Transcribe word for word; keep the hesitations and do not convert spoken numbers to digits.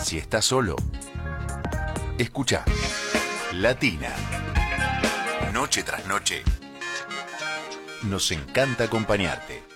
Si estás solo, escucha Latina. Noche tras noche, nos encanta acompañarte.